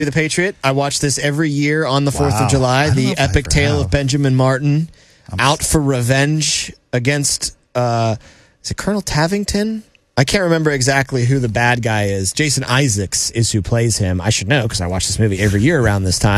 the Patriot. I watch this every year on the 4th of July. I don't know The if I epic ever tale have. of Benjamin Martin out for revenge against, is it Colonel Tavington? I can't remember exactly who the bad guy is. Jason Isaacs is who plays him. I should know because I watch this movie every year around this time.